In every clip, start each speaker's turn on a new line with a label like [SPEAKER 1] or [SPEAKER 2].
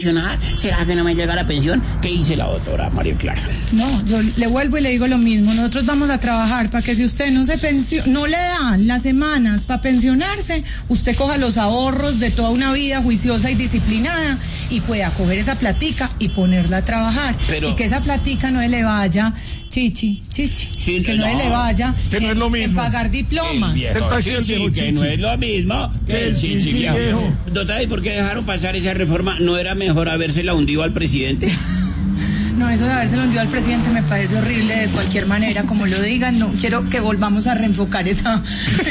[SPEAKER 1] ¿Será que no me llega la pensión? ¿Qué dice la doctora María Clara?
[SPEAKER 2] No, yo le vuelvo y le digo lo mismo. Nosotros vamos a trabajar para que si usted no le dan las semanas para pensionarse, usted coja los ahorros de toda una vida juiciosa y disciplinada y pueda coger esa platica y ponerla a trabajar. Y que esa platica no le vaya... Chichi,
[SPEAKER 1] sí,
[SPEAKER 2] que no le vaya
[SPEAKER 3] que no es lo mismo.
[SPEAKER 2] en pagar diplomas.
[SPEAKER 1] Que no es lo mismo que el chichi viejo. Doctora, ¿y por qué dejaron pasar esa reforma? ¿No era mejor habérsela hundido al presidente?
[SPEAKER 2] No, eso de habérselo hundido al presidente me parece horrible de cualquier manera, como lo digan. No quiero que volvamos a reenfocar esa...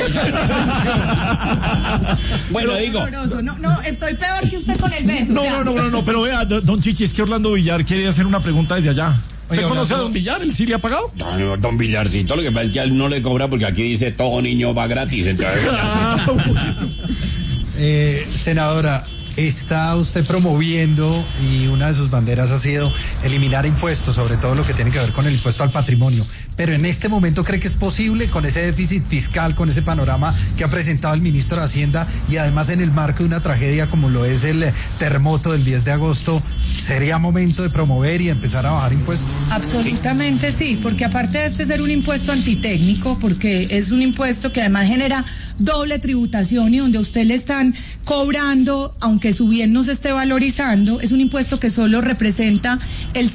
[SPEAKER 1] Bueno, digo...
[SPEAKER 2] No, estoy peor que usted con el beso.
[SPEAKER 3] No, pero vea, don Chichi, es que Orlando Villar quiere hacer una pregunta desde allá. ¿Usted conoce a don Villar? ¿Él sí le ha pagado?
[SPEAKER 1] No, don Villarcito, lo que pasa es que a él no le cobra porque aquí dice todo niño va gratis. Entonces...
[SPEAKER 4] Senadora, está usted promoviendo y una de sus banderas ha sido eliminar impuestos, sobre todo lo que tiene que ver con el impuesto al patrimonio. Pero en este momento, ¿cree que es posible con ese déficit fiscal, con ese panorama que ha presentado el ministro de Hacienda y además en el marco de una tragedia como lo es el terremoto del 10 de agosto, sería momento de promover y empezar a bajar impuestos?
[SPEAKER 2] Absolutamente sí, porque aparte de ser un impuesto antitécnico, porque es un impuesto que además genera doble tributación y donde a usted le están cobrando, aunque su bien no se esté valorizando, es un impuesto que solo representa el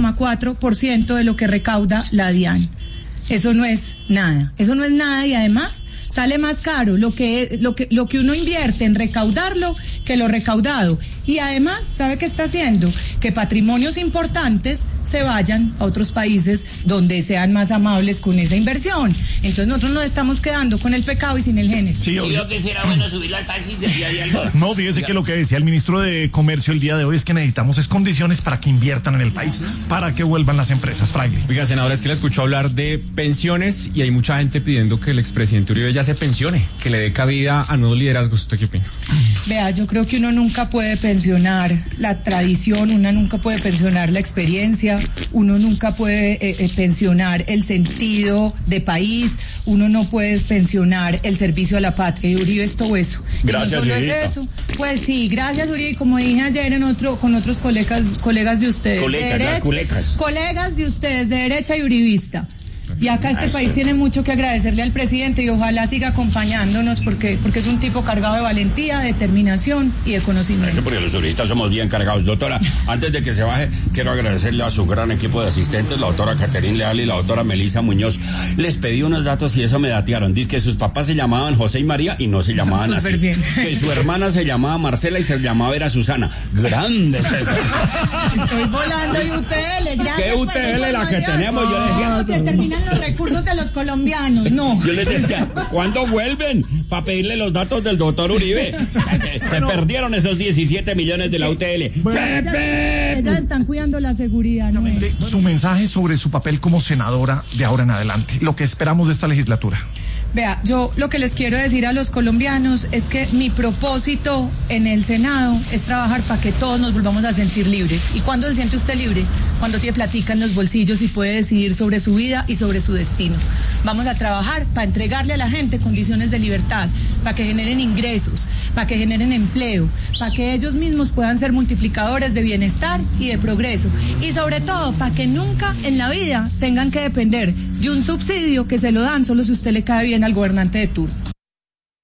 [SPEAKER 2] 0,4% de lo que recauda la DIAN. Eso no es nada y además sale más caro lo que uno invierte en recaudarlo que lo recaudado. Y además, ¿sabe qué está haciendo? Que patrimonios importantes se vayan a otros países donde sean más amables con esa inversión. Entonces nosotros nos estamos quedando con el pecado y sin el género.
[SPEAKER 1] Sí, lo que será bueno subir las taxis de día y algo.
[SPEAKER 3] No, fíjese que lo que decía el ministro de Comercio el día de hoy es que necesitamos condiciones para que inviertan en el país, para que vuelvan las empresas, Fraile.
[SPEAKER 5] Oiga, senadora, es que le escucho hablar de pensiones y hay mucha gente pidiendo que el expresidente Uribe ya se pensione, que le dé cabida a nuevos liderazgos. ¿Usted qué opina?
[SPEAKER 2] Vea, yo creo que uno nunca puede pensionar la tradición, uno nunca puede pensionar la experiencia, uno nunca puede pensionar el sentido de país, uno no puede pensionar el servicio a la patria, y Uribe es todo eso.
[SPEAKER 1] Gracias,
[SPEAKER 2] y no solo es eso. Pues sí, gracias, Uribe, y como dije ayer con otros colegas de ustedes, colegas de ustedes, de derecha y uribista. Y acá este país tiene mucho que agradecerle al presidente y ojalá siga acompañándonos porque es un tipo cargado de valentía, determinación y de conocimiento.
[SPEAKER 1] Porque los juristas somos bien cargados. Doctora, antes de que se baje, quiero agradecerle a su gran equipo de asistentes, la doctora Caterín Leal y la doctora Melisa Muñoz. Les pedí unos datos y eso me datearon. Dice que sus papás se llamaban José y María y no se llamaban así.
[SPEAKER 2] Bien.
[SPEAKER 1] Que su hermana se llamaba Marcela y se llamaba era Susana. Grande.
[SPEAKER 2] Estoy volando y UTL.
[SPEAKER 1] ¿Qué UTL la que tenemos? Yo decía...
[SPEAKER 2] que terminan los recursos de los colombianos, no.
[SPEAKER 1] Yo les decía, ¿cuándo vuelven? Para pedirle los datos del doctor Uribe. Se perdieron esos 17 millones de la UTL.
[SPEAKER 2] Ellas están cuidando la seguridad, ¿no?
[SPEAKER 3] Su mensaje sobre su papel como senadora de ahora en adelante, lo que esperamos de esta legislatura.
[SPEAKER 2] Vea, yo lo que les quiero decir a los colombianos es que mi propósito en el Senado es trabajar para que todos nos volvamos a sentir libres. ¿Y cuándo se siente usted libre? Cuando tiene platica en los bolsillos y puede decidir sobre su vida y sobre su destino. Vamos a trabajar para entregarle a la gente condiciones de libertad, para que generen ingresos, para que generen empleo, para que ellos mismos puedan ser multiplicadores de bienestar y de progreso. Y sobre todo, para que nunca en la vida tengan que depender de un subsidio que se lo dan solo si usted le cae bien al gobernante de turno.